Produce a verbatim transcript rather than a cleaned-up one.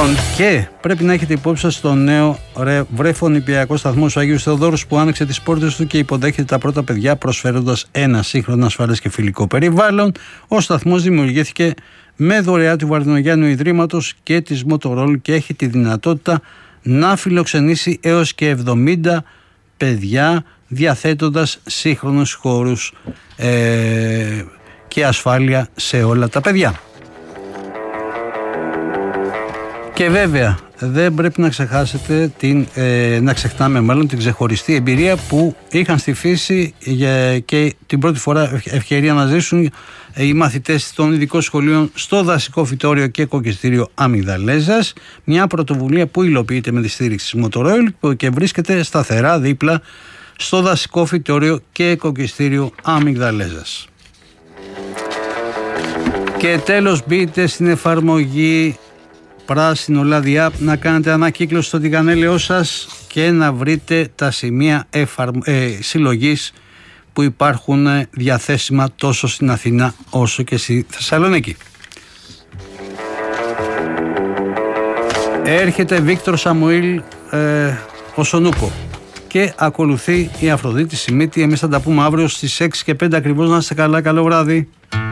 Λοιπόν, και πρέπει να έχετε υπόψη σας το νέο βρέφο-νηπιακό σταθμό του Αγίου Θεοδόρου που άνοιξε τις πόρτες του και υποδέχεται τα πρώτα παιδιά προσφέροντας ένα σύγχρονο, ασφαλές και φιλικό περιβάλλον. Ο σταθμός δημιουργήθηκε με δωρεά του Βαρδινογιάννου Ιδρύματος και της Motorola και έχει τη δυνατότητα να φιλοξενήσει έως και εβδομήντα παιδιά, διαθέτοντας σύγχρονους χώρους ε, και ασφάλεια σε όλα τα παιδιά. Και βέβαια δεν πρέπει να ξεχάσετε την, ε, να ξεχνάμε μάλλον την ξεχωριστή εμπειρία που είχαν στη φύση για, και την πρώτη φορά ευκαιρία να ζήσουν οι μαθητές των ειδικών σχολείων στο δασικό φυτόριο και κοκκιστήριο Αμυγδαλέζας, μια πρωτοβουλία που υλοποιείται με τη στήριξη της Motorola και βρίσκεται σταθερά δίπλα στο δασικό φυτόριο και κοκκιστήριο Αμυγδαλέζας. Και τέλος, μπείτε στην εφαρμογή Πράσινο Λάδι App να κάνετε ανακύκλωση στο τηγανέλαιό σας και να βρείτε τα σημεία εφαρμο... ε, συλλογής που υπάρχουν διαθέσιμα τόσο στην Αθήνα όσο και στη Θεσσαλονίκη. Έρχεται Βίκτορ Σαμουήλ ε, ο Σονούπο και ακολουθεί η Αφροδίτη Σιμίτη. Εμείς θα τα πούμε αύριο στις έξι και πέντε ακριβώς. Να είστε καλά, καλό βράδυ.